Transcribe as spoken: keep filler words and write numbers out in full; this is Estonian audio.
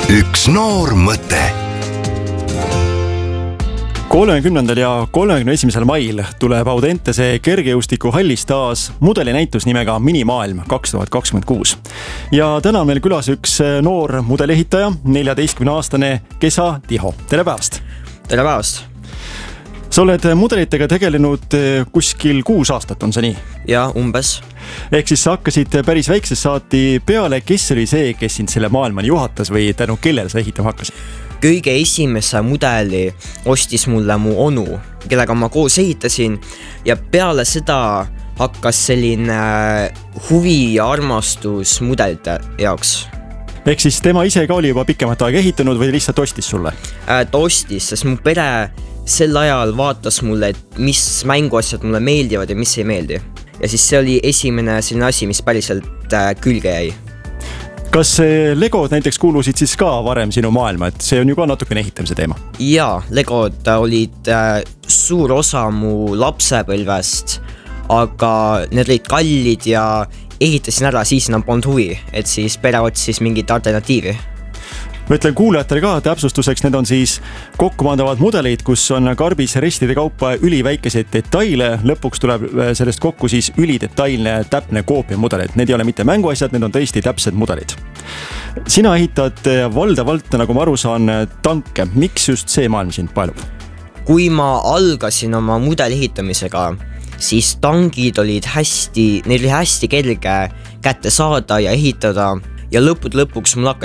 üks noor mõte. kolmekümnendal ja kolmekümne esimesel mail tuleb Audentese kergejõustikuhallis taas mudelinäitus nimega Minimaailm kaks tuhat kakskümmend kuus. Ja täna on meil külas üks noor mudelehitaja, neljateistkümne aastane Kesa Tiho. Tere päevast! Tere päevast! Sa oled mudelitega tegelenud kuskil kuus aastat, on see nii? Ja, umbes. Ehk siis sa hakkasid päris väiksest saati peale. Kes oli see, kes sind selle maailmani juhatas või tänu kellele sa ehitama hakkasid? Kõige esimese mudeli ostis mulle mu onu, kellega ma koos ehitasin, ja peale seda hakkas selline huvi ja armastus mudelite jaoks. Ehk siis tema ise ka oli juba pikemat aega ehitanud või lihtsalt ostis sulle? Ta ostis, sest mu pere sel ajal vaatas mulle, et mis mänguasjad mulle meeldivad ja mis ei meeldi. Ja siis see oli esimene selline asi, mis päriselt külge jäi. Kas Legod näiteks kuulusid siis ka varem sinu maailma, et see on ju ka natukene ehitamise teema? Jaa, Legod olid suur osa mu lapsepõlvest, aga need olid kallid ja ehitasin ära, siis enam polnud huvi, et siis pere otsis mingit alternatiivi. Ma ütlen kuulajatele ka täpsustuseks, need on siis kokkumandavad mudeleid, kus on karbis restide kaupa üliväikeseid detaile. Lõpuks tuleb sellest kokku siis ülidetailne täpne koopia mudelid. Need ei ole mitte mänguasjad, need on tõesti täpsed mudelid. Sina ehitad valdavalt, nagu ma aru saan, tanke. Miks just see maailm sind paelub? Kui ma algasin oma mudeli ehitamisega, siis tangid olid hästi, neil oli hästi kerge kätte saada ja ehitada. Ja lõpud lõpuks mul hakkas